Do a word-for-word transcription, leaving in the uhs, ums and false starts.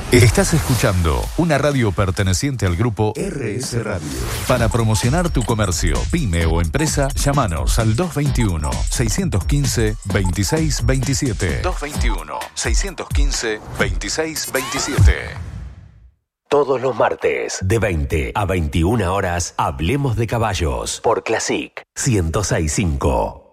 Estás escuchando una radio perteneciente al grupo R S Radio. Para promocionar tu comercio, pyme o empresa, llámanos al dos veintiuno, seiscientos quince, veintiséis veintisiete. dos veintiuno, seiscientos quince, veintiséis veintisiete. Todos los martes, de veinte a veintiuna horas, hablemos de caballos por Classic ciento seis punto cinco.